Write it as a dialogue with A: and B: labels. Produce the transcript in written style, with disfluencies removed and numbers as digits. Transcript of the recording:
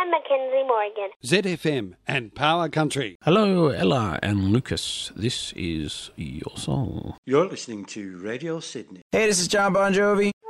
A: I'm Mackenzie Morgan.
B: ZFM and Power Country.
C: Hello, Ella and Lucas. This is your song.
D: You're listening to Radio Sydney.
E: Hey, this is John Bon Jovi.